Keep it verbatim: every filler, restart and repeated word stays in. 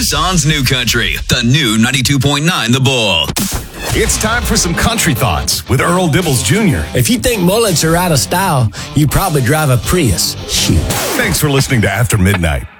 Tucson's New Country, the new ninety-two point nine The Bull. It's time for some country thoughts with Earl Dibbles Junior If you think mullets are out of style, you probably drive a Prius. Shoot. Thanks for listening to After Midnight.